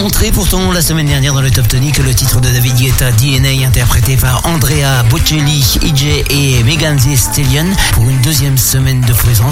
entré pourtant la semaine dernière dans le Top Tonic, le titre de David Guetta, DNA, interprété par Andrea Bocelli, EJ et Megan Thee Stallion, pour une deuxième semaine de présence